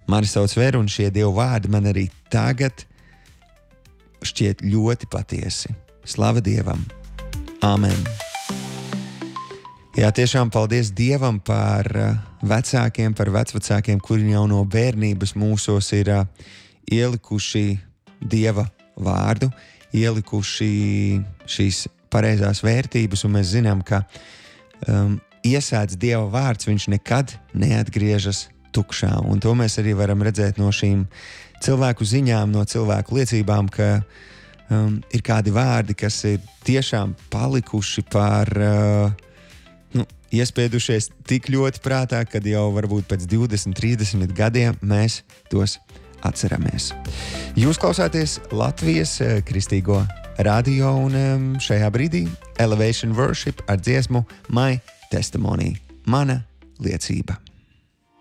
Mani sauc Veru, un šie Dieva vārdi man arī tagad šķiet ļoti patiesi. Slava Dievam! Āmen! Jā, tiešām paldies Dievam par vecākiem, par vecvecākiem, kuri jau no bērnības mūsos ir ielikuši Dieva vārdu, ielikuši šīs pareizās vērtības, un mēs zinām, ka iesēdz Dieva vārds, viņš nekad neatgriežas tukšā. Un to mēs arī varam redzēt no šīm cilvēku ziņām, no cilvēku liecībām, ka ir kādi vārdi, kas ir tiešām palikuši par iespiedušies tik ļoti prātā, kad jau varbūt pēc 20, 30 gadiem mēs tos atceramies. Jūs klausāties Latvijas kristīgo radio, un šajā brīdī Elevation Worship ar dziesmu My Testimony, mana liecība.